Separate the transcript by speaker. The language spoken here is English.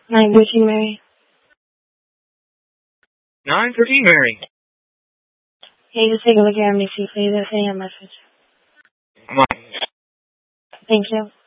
Speaker 1: 913 Mary.
Speaker 2: 913 Mary.
Speaker 1: Hey, just take a look at me, see if there's any message.
Speaker 2: Come on.
Speaker 1: Thank you.